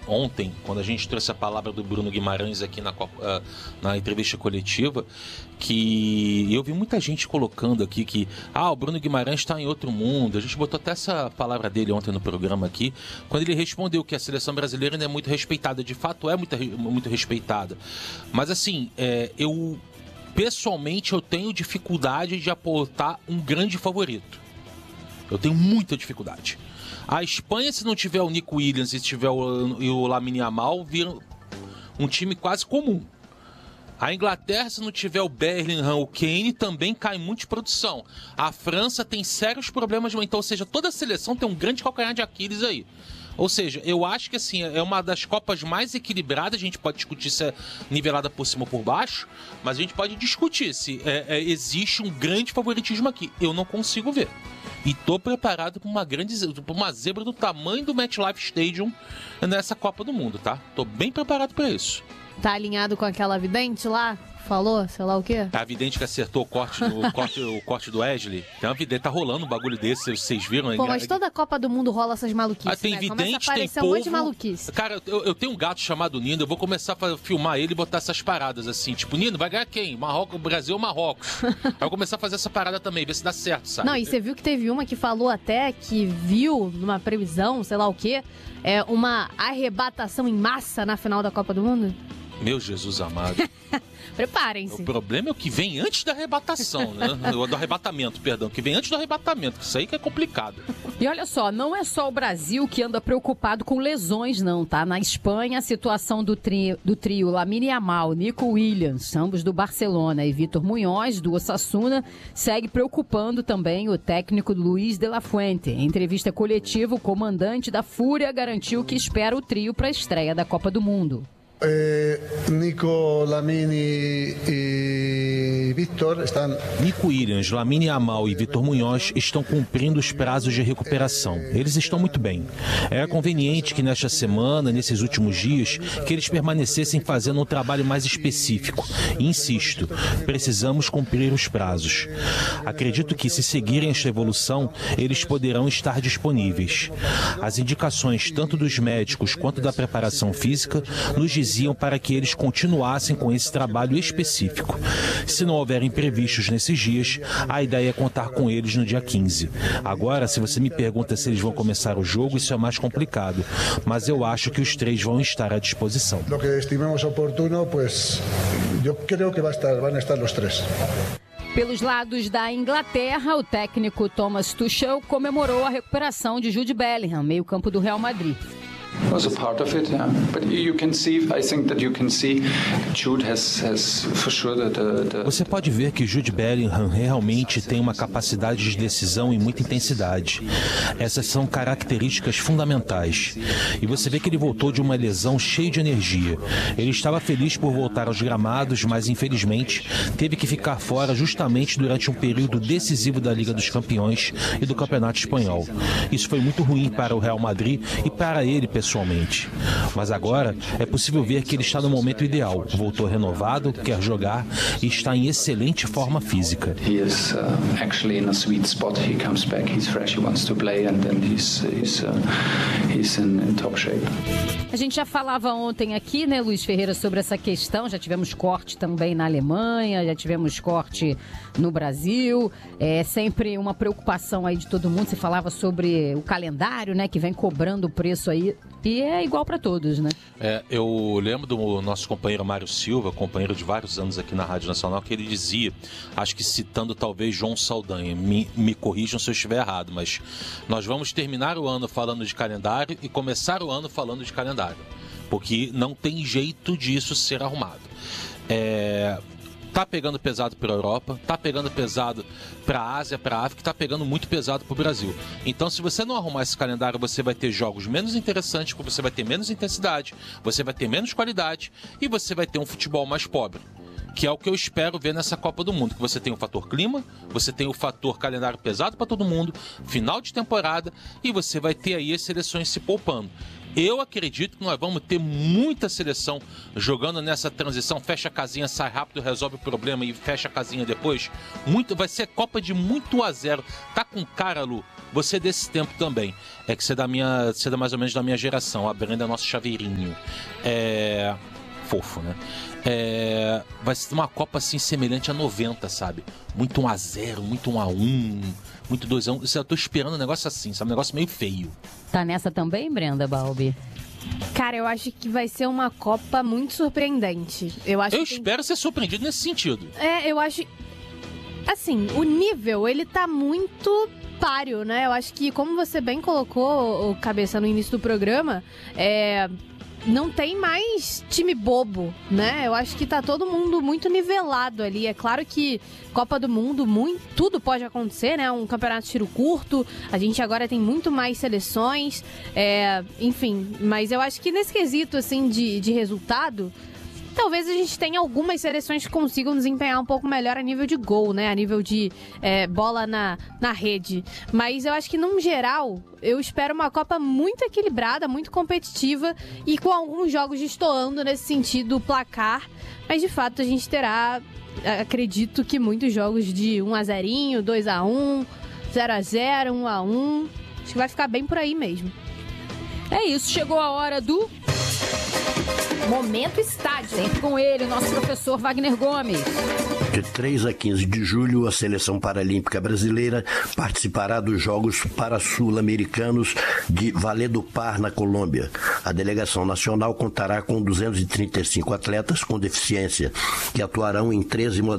ontem, quando a gente trouxe a palavra do Bruno Guimarães aqui na entrevista coletiva, que eu vi muita gente colocando aqui que o Bruno Guimarães está em outro mundo. A gente botou até essa palavra dele ontem no programa aqui, quando ele respondeu que a seleção brasileira ainda é muito respeitada. De fato, é muito respeitada. Mas assim, pessoalmente, eu tenho dificuldade de apontar um grande favorito. Eu tenho muita dificuldade. A Espanha, se não tiver o Nico Williams e tiver o Lamine Yamal, vira um time quase comum. A Inglaterra, se não tiver o Bellingham, o Kane, também cai muito de produção. A França tem sérios problemas. Então, ou seja, toda a seleção tem um grande calcanhar de Aquiles aí. Ou seja, eu acho que assim, é uma das Copas mais equilibradas. A gente pode discutir se é nivelada por cima ou por baixo, mas a gente pode discutir se existe um grande favoritismo aqui. Eu não consigo ver. E tô preparado para uma zebra do tamanho do MetLife Stadium nessa Copa do Mundo, tá? Tô bem preparado para isso. Tá alinhado com aquela vidente lá? Falou, sei lá o quê? A vidente que acertou o corte do Wesley. Tem uma vidente, tá rolando um bagulho desse, vocês viram? Pô, mas toda a Copa do Mundo rola essas maluquices, tem né? vidente, começa a aparecer um monte de maluquice. Cara, eu tenho um gato chamado Nino, eu vou começar a filmar ele e botar essas paradas assim. Tipo, Nino, vai ganhar quem? Marrocos, Brasil ou Marrocos? Aí eu vou começar a fazer essa parada também, ver se dá certo, sabe? Não, e você viu que teve uma que falou até que viu numa previsão, sei lá o quê, uma arrebatação em massa na final da Copa do Mundo? Meu Jesus amado. Preparem-se. O problema é o que vem antes da arrebatação, né? Do arrebatamento, perdão. Que vem antes do arrebatamento. Isso aí que é complicado. E olha só, não é só o Brasil que anda preocupado com lesões, não, tá? Na Espanha, a situação do trio Lamine Yamal, Nico Williams, ambos do Barcelona, e Vítor Munhoz, do Osasuna, segue preocupando também o técnico Luis de la Fuente. Em entrevista coletiva, o comandante da Fúria garantiu que espera o trio para a estreia da Copa do Mundo. Nico, Lamine e Vítor estão... Nico Williams, Lamine Yamal e Vítor Munhoz estão cumprindo os prazos de recuperação. Eles estão muito bem. Era conveniente que nesta semana, nesses últimos dias, que eles permanecessem fazendo um trabalho mais específico. E insisto, precisamos cumprir os prazos. Acredito que, se seguirem esta evolução, eles poderão estar disponíveis. As indicações, tanto dos médicos quanto da preparação física, nos diziam para que eles continuassem com esse trabalho específico. Se não houver imprevistos nesses dias, a ideia é contar com eles no dia 15. Agora, se você me pergunta se eles vão começar o jogo, isso é mais complicado, mas eu acho que os três vão estar à disposição. Lo que estimemos oportuno, pues eu creio que vão estar os três. Pelos lados da Inglaterra, o técnico Thomas Tuchel comemorou a recuperação de Jude Bellingham, meio-campo do Real Madrid. Was a part of it, yeah. But you can see, I think that you can see, Jude has for sure the... Você pode ver que Jude Bellingham realmente tem uma capacidade de decisão e muita intensidade. Essas são características fundamentais. E você vê que ele voltou de uma lesão cheio de energia. Ele estava feliz por voltar aos gramados, mas infelizmente teve que ficar fora justamente durante um período decisivo da Liga dos Campeões e do Campeonato Espanhol. Isso foi muito ruim para o Real Madrid e para ele pessoalmente. Mas agora é possível ver que ele está no momento ideal. Voltou renovado, quer jogar e está em excelente forma física. He is actually in a sweet spot. He comes back, he's fresh, he wants to play and then he's in top shape. A gente já falava ontem aqui, né, Luiz Ferreira, sobre essa questão. Já tivemos corte também na Alemanha, já tivemos corte no Brasil. É sempre uma preocupação aí de todo mundo. Você falava sobre o calendário, né, que vem cobrando o preço aí. E é igual para todos, né? Eu lembro do nosso companheiro Mário Silva, companheiro de vários anos aqui na Rádio Nacional, que ele dizia, acho que citando talvez João Saldanha, me corrijam se eu estiver errado, mas nós vamos terminar o ano falando de calendário e começar o ano falando de calendário, porque não tem jeito disso ser arrumado. Tá pegando pesado para a Europa, tá pegando pesado para a Ásia, para a África, tá pegando muito pesado para o Brasil. Então, se você não arrumar esse calendário, você vai ter jogos menos interessantes, porque você vai ter menos intensidade, você vai ter menos qualidade e você vai ter um futebol mais pobre. Que é o que eu espero ver nessa Copa do Mundo, que você tem o fator clima, você tem o fator calendário pesado para todo mundo, final de temporada, e você vai ter aí as seleções se poupando. Eu acredito que nós vamos ter muita seleção jogando nessa transição, fecha a casinha, sai rápido, resolve o problema e fecha a casinha depois. Vai ser Copa de muito 1-0. Tá com cara, Lu, Você é desse tempo também. É que você é mais ou menos da minha geração. A Brenda é nosso chaveirinho. Fofo, né? Vai ser uma Copa assim semelhante a 90, sabe? Muito 1-0, muito 1-1, muito 2-1. Eu tô esperando um negócio assim, sabe? Um negócio meio feio. Tá nessa também, Brenda Balbi? Cara, eu acho que vai ser uma Copa muito surpreendente. Eu espero ser surpreendido nesse sentido. Eu acho... Assim, o nível, ele tá muito páreo, né? Eu acho que, como você bem colocou, o Cabeça, no início do programa, não tem mais time bobo, né? Eu acho que tá todo mundo muito nivelado ali. É claro que Copa do Mundo, tudo pode acontecer, né? Um campeonato de tiro curto, a gente agora tem muito mais seleções, enfim. Mas eu acho que nesse quesito, assim, de resultado, talvez a gente tenha algumas seleções que consigam desempenhar um pouco melhor a nível de gol, né? A nível de bola na rede. Mas eu acho que, num geral, eu espero uma Copa muito equilibrada, muito competitiva e com alguns jogos destoando nesse sentido, placar. Mas, de fato, a gente terá, acredito que muitos jogos de 1-0, 2-1, 0-0, 1-1. Acho que vai ficar bem por aí mesmo. É isso, chegou a hora do... Momento Estádio. Sempre com ele, o nosso professor Wagner Gomes. De 3 a 15 de julho, a Seleção Paralímpica Brasileira participará dos Jogos Parasul-Americanos de Valledupar, na Colômbia. A delegação nacional contará com 235 atletas com deficiência, que atuarão em 13 modalidades